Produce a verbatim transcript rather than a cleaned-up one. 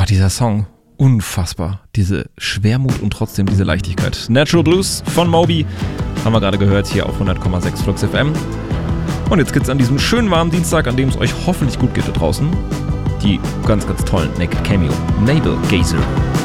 dieser Song, unfassbar. Diese Schwermut und trotzdem diese Leichtigkeit. Natural Blues von Moby haben wir gerade gehört hier auf hundert Komma sechs Flux F M. Und jetzt geht's an diesem schönen warmen Dienstag, an dem es euch hoffentlich gut geht da draußen, die ganz, ganz tollen Naked Cameo Navel Gazer.